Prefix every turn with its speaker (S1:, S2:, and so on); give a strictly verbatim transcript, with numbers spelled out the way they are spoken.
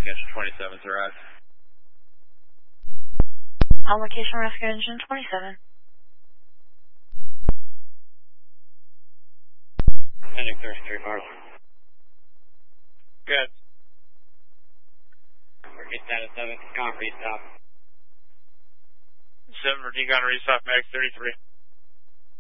S1: Rescue Engine twenty-seven's arrived.
S2: On location, Rescue Engine twenty-seven.
S1: Ending thirty-three miles. Good. Forget that at seven, decon restop.
S3: seven for decon restop, Max thirty-three.